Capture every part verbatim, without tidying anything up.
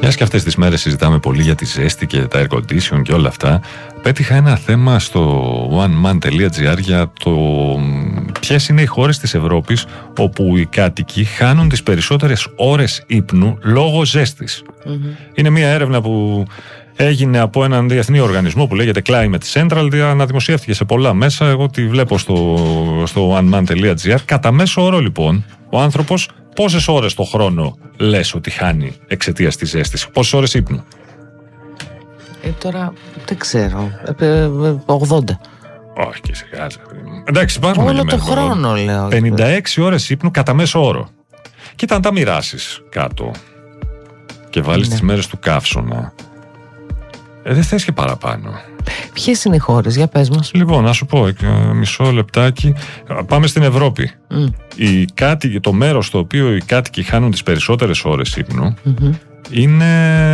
Μιας και αυτές τις μέρες συζητάμε πολύ για τη ζέστη και τα air condition και όλα αυτά, πέτυχα ένα θέμα στο oneman τελεία gr για το ποιες είναι οι χώρες της Ευρώπης όπου οι κάτοικοι χάνουν τις περισσότερες ώρες ύπνου λόγω ζέστης. Mm-hmm. Είναι μια έρευνα που έγινε από έναν διεθνή οργανισμό που λέγεται Climate Central, αναδημοσιεύτηκε σε πολλά μέσα. Εγώ τη βλέπω στο, στο oneman τελεία gr. Κατά μέσο όρο, λοιπόν, ο άνθρωπος πόσες ώρες το χρόνο λες ότι χάνει εξαιτίας της ζέστης, πόσες ώρες ύπνου? Ε, τώρα δεν ξέρω. Ε, ογδόντα. Όχι και σιγά. Εντάξει, υπάρχουν. Όλο το χρόνο, λέω. πενήντα έξι ώρες ύπνου κατά μέσο όρο. Κοίτα, αν τα μοιράσεις κάτω και βάλεις ναι. τις μέρες του καύσωνα, ε, δεν θες και παραπάνω. Ποιες είναι οι χώρες, για πες μας. Λοιπόν, να σου πω, μισό λεπτάκι. Πάμε στην Ευρώπη. Mm. Οι κάτοικοι, το μέρος στο οποίο οι κάτοικοι χάνουν τις περισσότερες ώρες ύπνου mm-hmm. είναι...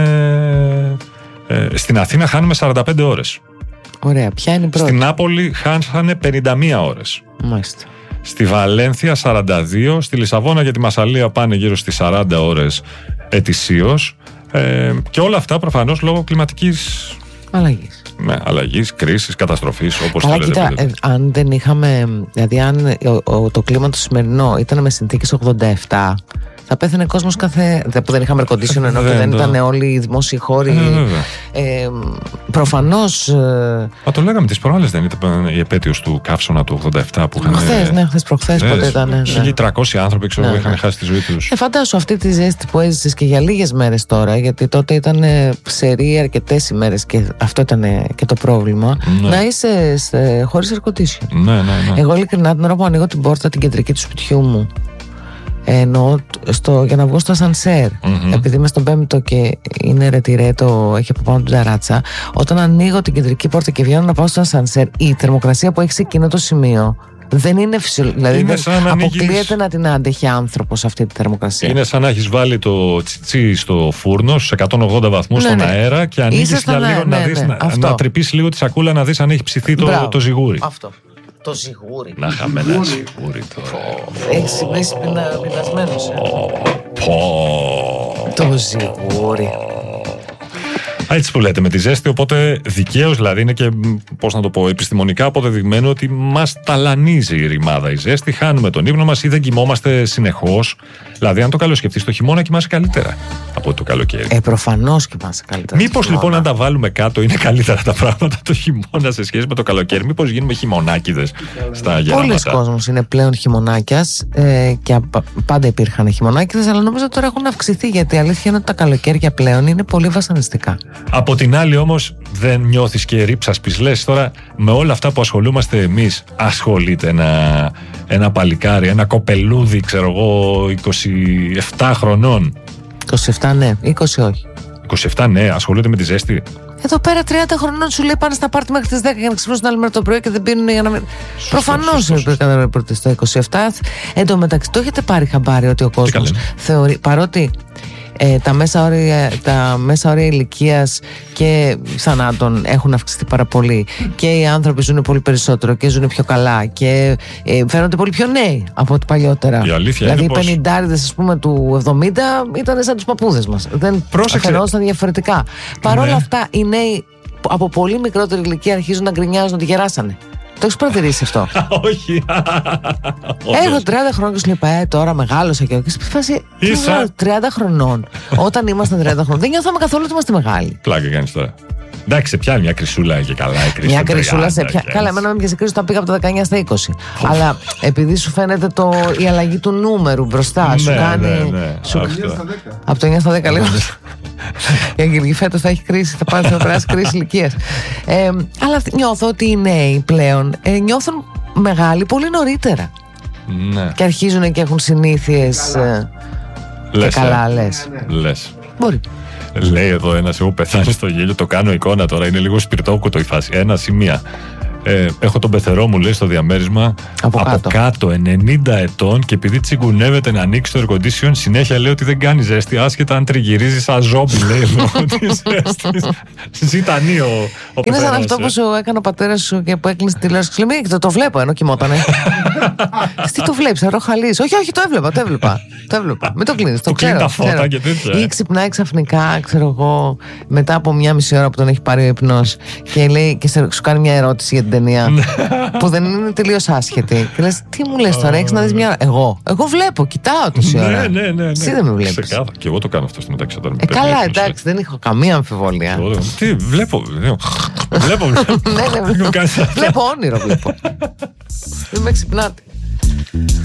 Ε, στην Αθήνα χάνουμε σαράντα πέντε ώρες. Ωραία, ποια είναι η πρώτη? Στην Νάπολη χάνανε πενήντα μία ώρες. Μάλιστα. Στη Βαλένθια σαράντα δύο. Στη Λισαβόνα και τη Μασσαλία πάνε γύρω στις σαράντα ώρες ετησίως. Ε, και όλα αυτά προφανώς λόγω κλιματικής αλλαγής. Ναι, αλλαγής, κρίσης, καταστροφής, όπως Αλλά το λέτε. Κοίτα, ε, αν δεν είχαμε, δηλαδή αν ο, ο, το κλίμα το σημερινό ήταν με συνθήκες ογδόντα επτά, θα πέθανε κόσμος κάθε. Που δεν είχαμε air condition, ενώ και δεν ήταν όλοι οι δημόσιοι χώροι. Ε, ε, προφανώς. Ε, Μα το λέγαμε τις προάλλες, δεν ήταν η επέτειος του καύσωνα του ογδόντα επτά που είχαν. Χθες, ναι, χθες προχθές πότε ήταν. Ναι. χίλια τριακόσιοι άνθρωποι ξέρω, ναι, είχαν ναι. χάσει τη ζωή τους. Ε, φαντάσου αυτή τη ζέστη που έζησες και για λίγες μέρες τώρα, γιατί τότε ήταν σερί αρκετές ημέρες και αυτό ήταν και το πρόβλημα. Ναι. Να είσαι σε, χωρίς air condition. Ναι, ναι, ναι. Εγώ ειλικρινά την ώρα που ανοίγω την πόρτα την κεντρική του σπιτιού μου, ενώ στο, για να βγω στο ασανσέρ, mm-hmm. επειδή είμαι στον πέμπτο και είναι ρετυρέτο, έχει από πάνω την ταράτσα, όταν ανοίγω την κεντρική πόρτα και βγαίνω να πάω στο ασανσέρ, η θερμοκρασία που έχει σε εκείνο το σημείο δεν είναι φυσιολογική. Δηλαδή δεν αποκλείεται ανοίγεις... να την άντεχε άνθρωπος αυτή τη θερμοκρασία. Είναι σαν να έχεις βάλει το τσιτσί στο φούρνο στους εκατόν ογδόντα βαθμούς ναι, στον ναι. αέρα και ανοίγεις για λίγο ναι, να, δεις, ναι, ναι. να, να τρυπήσεις λίγο τη σακούλα να δεις αν έχει ψηθεί το, το ζυγούρι. Αυτό. Το ζυγούρι. Να είχαμε ένα ζυγούρι τώρα. Έχει συμβήσει πεινασμένος. Το ζυγούρι. Έτσι που λέτε με τη ζέστη, οπότε δικαίως δηλαδή είναι και, πώς να το πω, επιστημονικά αποδεδειγμένο ότι μας ταλανίζει η ρημάδα η ζέστη, χάνουμε τον ύπνο μας ή δεν κοιμόμαστε συνεχώς. Δηλαδή, αν το καλοσκεφτείς, το χειμώνα κοιμάσαι καλύτερα από το καλοκαίρι. Ε, προφανώς κοιμάσαι καλύτερα. Μήπως λοιπόν, αν τα βάλουμε κάτω, είναι καλύτερα τα πράγματα το χειμώνα σε σχέση με το καλοκαίρι? Μήπως γίνουμε χειμωνάκηδες στα γεράματα? Πολλοί κόσμος είναι πλέον χειμωνάκιας ε, και πάντα υπήρχαν χειμωνάκηδες, αλλά νομίζω ότι τώρα έχουν αυξηθεί, γιατί η αλήθεια είναι ότι τα καλοκαίρια πλέον είναι πολύ βασανιστικά. Από την άλλη όμως δεν νιώθεις και ρίψας πισλές? Τώρα με όλα αυτά που ασχολούμαστε εμείς, ασχολείται ένα, ένα παλικάρι, ένα κοπελούδι, ξέρω εγώ, είκοσι επτά χρονών? είκοσι επτά ναι, είκοσι όχι. είκοσι επτά ναι, ασχολείται με τη ζέστη. Εδώ πέρα τριάντα χρονών σου λέει πάνε στα πάρτι μέχρι τις δέκα για να ξυπνήσουν την άλλη μέρα το πρωί και δεν πίνουν για να μην. Προφανώς δεν πρέπει στο είκοσι επτά. Εν τω μεταξύ, το έχετε πάρει χαμπάρι ότι ο κόσμος θεωρεί, παρότι Ε, τα μέσα όρια, τα μέσα όρια ηλικίας και θανάτων έχουν αυξηθεί πάρα πολύ και οι άνθρωποι ζουν πολύ περισσότερο και ζουν πιο καλά και ε, φαίνονται πολύ πιο νέοι από ό,τι παλιότερα. Η αλήθεια δηλαδή είναι οι πενηντάριδες ας πούμε του εβδομήντα ήταν σαν τους παππούδες μας, δεν φαινόταν διαφορετικά. Παρ' όλα ναι. αυτά οι νέοι από πολύ μικρότερη ηλικία αρχίζουν να γκρινιάζουν ότι γεράσανε. Το έχεις παρατηρήσει αυτό? Όχι. Έχω τριάντα χρόνια και σου λέει, ε, τώρα μεγάλωσα και όχι. Φάση τριάντα χρονών. Όταν ήμασταν τριάντα χρονών, δεν νιώθαμε καθόλου ότι είμαστε μεγάλοι. Πλάκα κάνεις τώρα. Εντάξει, σε πιάνει μια κρυσούλα και καλά. Μια κρυσούλα σε πιάνει. Καλά, εμένα με πιάσε κρίση όταν πήγα από τα δεκαεννιά στα είκοση. Αλλά επειδή σου φαίνεται το, η αλλαγή του νούμερου μπροστά, σου κάνει. Ναι, ναι, σου... Από το εννιά στα δέκα λίγο. Η Αγγελική φέτος θα έχει κρίση, θα πάρει να περάσει κρίση ηλικίας. Ε, αλλά νιώθω ότι οι νέοι πλέον ε, νιώθουν μεγάλοι πολύ νωρίτερα. Ναι. Και αρχίζουν και έχουν συνήθειες. Ε, λες, και καλά, ε. λες. Λες. Μπορεί. Λέει εδώ ένας, εγώ πεθάνει στο γέλιο, το κάνω εικόνα τώρα, είναι λίγο σπιρτόκουτο η φάση. Ένα ή μία. Ε, έχω τον πεθερό μου, λέει, στο διαμέρισμα από, από κάτω. κάτω, ενενήντα ετών, και επειδή τσιγκουνεύεται να ανοίξει το air condition, συνέχεια λέει ότι δεν κάνει ζέστη, άσχετα αν τριγυρίζει σαν ζόμπι, λέει, λόγω τη ζέστη. Ζητανεί ο, ο Είναι σαν αυτό ε. που σου έκανε ο πατέρα σου και που έκλεισε τη τηλεόραση. Λέει, το, το βλέπω ενώ κοιμότανε. Τι το βλέπει, αεροχαλή. Όχι, όχι, το έβλεπα, το έβλεπα. Το έβλεπα. Μην το κλείνει. Το κλείνει τα φώτα και τέτοια. Ή ξυπνάει ξαφνικά, ξέρω εγώ, μετά από μια μισή ώρα που τον έχει πάρει ο ύπνος και λέει και σου κάνει μια ερώτηση για την ταινία που δεν είναι τελείως άσχετη. Και λες, τι μου λες τώρα, έχεις να δεις μια ώρα. Εγώ, εγώ βλέπω, κοιτάω τόση ώρα. Ναι, ναι, ναι. Εσύ δεν με βλέπεις. Ξεκάθαρα. Και εγώ το κάνω αυτό στο μεταξύ. Ε, καλά, εντάξει, δεν έχω καμία αμφιβολία. Τι, βλέπω. Βλέπω. Βλέπω όνειρο, βλέπω. Δεν με ξυπνάτε.